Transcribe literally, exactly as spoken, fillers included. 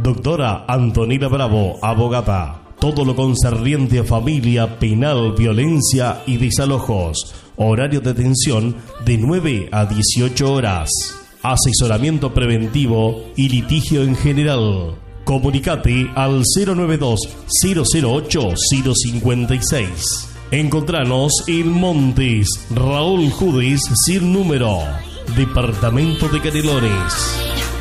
Doctora Antonella Bravo, abogada. Todo lo concerniente a familia, penal, violencia y desalojos. Horario de atención de nueve a dieciocho horas. Asesoramiento preventivo y litigio en general. Comunicate al cero nueve dos, cero cero ocho, cero cinco seis. Encontranos en Montes, Raúl Judes, sin número. Departamento de Canelones.